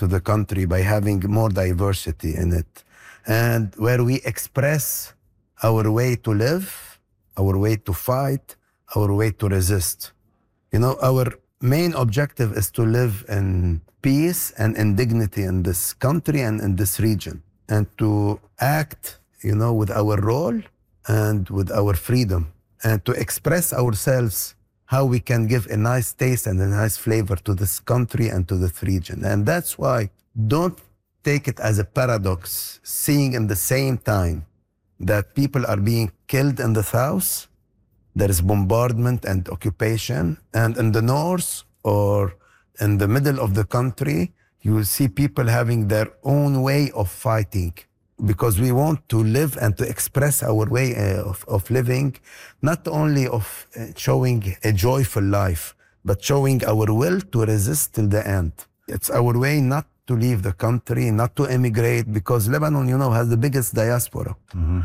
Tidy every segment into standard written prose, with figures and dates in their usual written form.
to the country by having more diversity in it, and where we express our way to live, our way to fight, our way to resist. Our main objective is to live in peace and in dignity in this country and in this region, and to act, with our role and with our freedom, and to express ourselves how we can give a nice taste and a nice flavor to this country and to this region. And that's why don't take it as a paradox, seeing in the same time that people are being killed in the south, there is bombardment and occupation, and in the north or in the middle of the country, you will see people having their own way of fighting, because we want to live and to express our way of living, not only of showing a joyful life, but showing our will to resist till the end. It's our way not to leave the country, not to emigrate, because Lebanon, has the biggest diaspora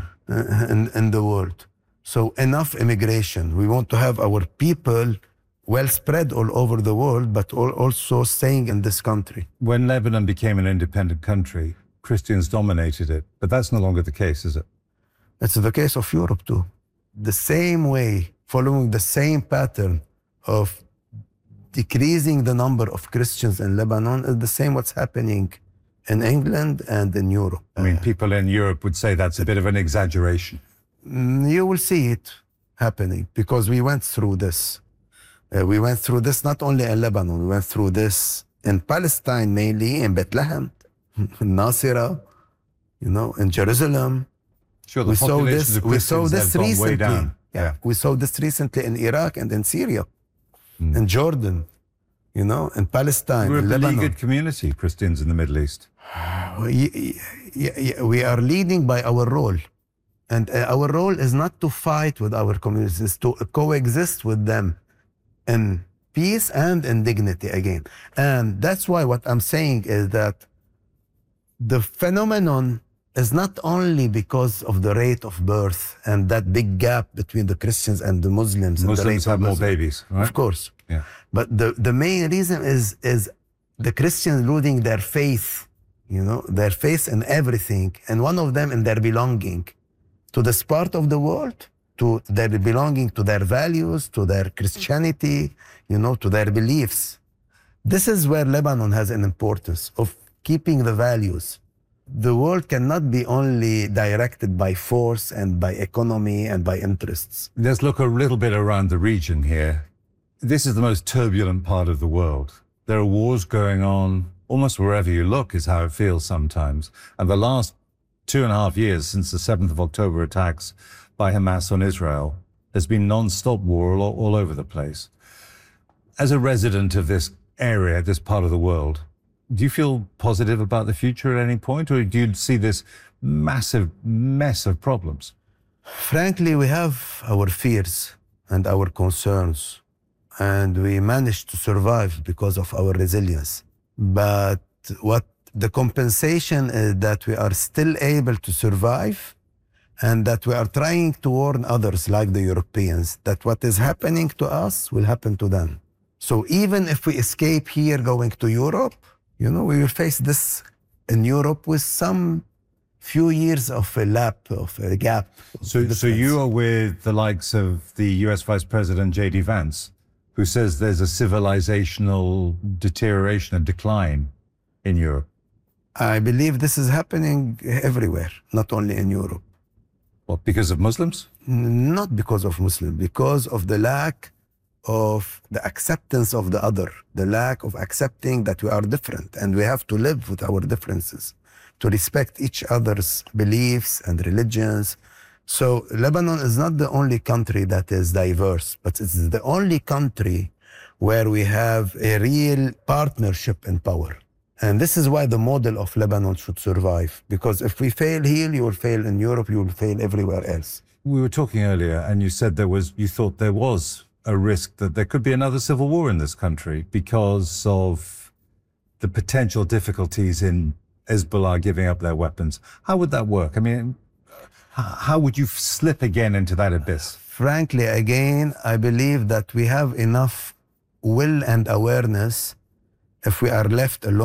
in the world. So enough immigration. We want to have our people well spread all over the world, but also staying in this country. When Lebanon became an independent country, Christians dominated it, but that's no longer the case, is it? It's the case of Europe too. The same way, following the same pattern of decreasing the number of Christians in Lebanon, is the same what's happening in England and in Europe. I mean, people in Europe would say that's a bit of an exaggeration. You will see it happening, because we went through this. We went through this not only in Lebanon, we went through this in Palestine, mainly in Bethlehem, in Nasirah, in Jerusalem. Sure, the populations of Christians have gone way down. Yeah. We saw this recently in Iraq and in Syria, in Jordan, in Palestine, We're in a Lebanon. beleaguered community, Christians in the Middle East. We are leading by our role. And our role is not to fight with our communities, it's to coexist with them in peace and in dignity again. And that's why what I'm saying is that the phenomenon is not only because of the rate of birth and that big gap between the Christians and the Muslims. Muslims have more babies, right? Of course. Yeah. But the main reason is the Christians losing their faith, their faith in everything. And one of them in their belonging to this part of the world, to their belonging to their values, to their Christianity, to their beliefs. This is where Lebanon has an importance of keeping the values. The world cannot be only directed by force and by economy and by interests. Let's look a little bit around the region here. This is the most turbulent part of the world. There are wars going on almost wherever you look, is how it feels sometimes. And the last 2.5 years since the 7th of October attacks by Hamas on Israel, there's been non-stop war all over the place. As a resident of this area, this part of the world, do you feel positive about the future at any point, or do you see this massive mess of problems? Frankly, we have our fears and our concerns, and we managed to survive because of our resilience. But what the compensation is that we are still able to survive, and that we are trying to warn others, like the Europeans, that what is happening to us will happen to them. So even if we escape here going to Europe, we will face this in Europe with some few years of a gap. So you are with the likes of the US Vice President J.D. Vance, who says there's a civilizational deterioration and decline in Europe. I believe this is happening everywhere, not only in Europe. What, because of Muslims? Not because of Muslims, because of the lack of the acceptance of the other, the lack of accepting that we are different and we have to live with our differences, to respect each other's beliefs and religions. So Lebanon is not the only country that is diverse, but it's the only country where we have a real partnership in power. And this is why the model of Lebanon should survive, because if we fail here, you will fail in Europe, you will fail everywhere else. We were talking earlier and you said you thought there was a risk that there could be another civil war in this country because of the potential difficulties in Hezbollah giving up their weapons. How would that work? I mean, how would you slip again into that abyss? Frankly, again, I believe that we have enough will and awareness if we are left alone.